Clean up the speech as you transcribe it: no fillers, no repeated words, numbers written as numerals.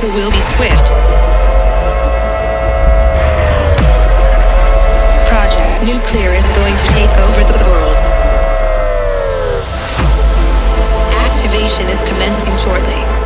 reversal will be swift. Project Nuclear is going to take over the world. Activation is commencing shortly.